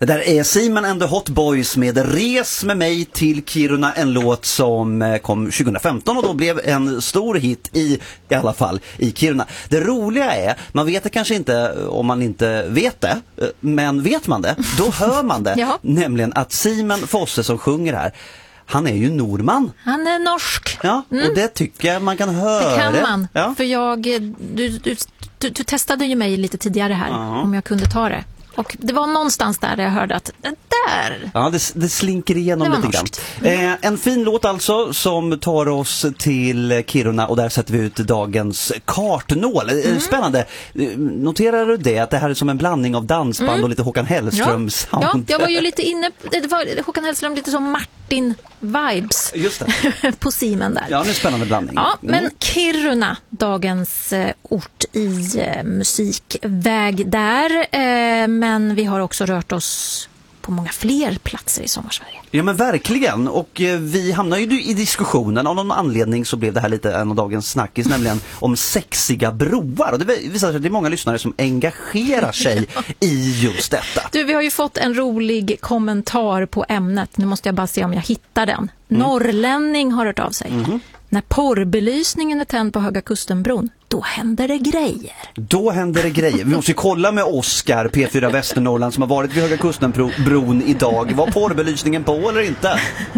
Det där är Simon and the Hot Boys med Res med mig till Kiruna, en låt som kom 2015 och då blev en stor hit i alla fall i Kiruna. Det roliga är, man vet det kanske inte om man inte vet det, men vet man det, då hör man det. Ja. Nämligen att Simon Fosse som sjunger här, han är ju norrman. Han är norsk. Ja, och det tycker jag man kan höra. Det kan man, ja. för du testade ju mig lite tidigare här om jag kunde ta det. Och det var någonstans där jag hörde att där... Ja, det slinker igenom lite grann. En fin låt alltså som tar oss till Kiruna och där sätter vi ut dagens kartnål. Spännande. Noterar du det? Att det här är som en blandning av dansband och lite Håkan Hellström sound. Ja, jag var ju lite inne... Det var Håkan Hellström lite som Martin-vibes. Just det. På Simon där. Ja, det är en spännande blandning. Ja, men Kiruna, dagens ort i musikväg där. Men vi har också rört oss på många fler platser i Sommarsverige. Ja, men verkligen. Och vi hamnar ju i diskussionen. Av någon anledning så blev det här lite en av dagens snackis, nämligen om sexiga broar. Och det visar sig att det är många lyssnare som engagerar sig i just detta. Du, vi har ju fått en rolig kommentar på ämnet. Nu måste jag bara se om jag hittar den. Norrlänning har hört av sig. När porrbelysningen är tänd på Höga Kustenbron, då händer det grejer. Då händer det grejer. Vi måste ju kolla med Oskar, P4 Västernorrland, som har varit vid Höga Kustenbron idag. Var porrbelysningen på eller inte?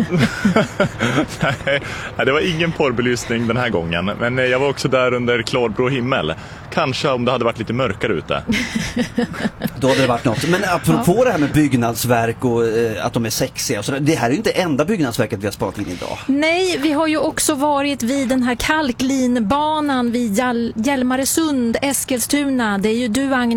Nej, det var ingen porrbelysning den här gången. Men jag var också där under klarblå himmel. Kanske om det hade varit lite mörkare ute. Då hade det varit något. Men apropå det här med byggnadsverk och att de är sexiga och så, det här är ju inte enda byggnadsverket vi har sparat in idag. Nej, vi har ju också varit vid den här kalklinbanan vid Hjälmaresund, Eskilstuna. Det är ju du, Agnes,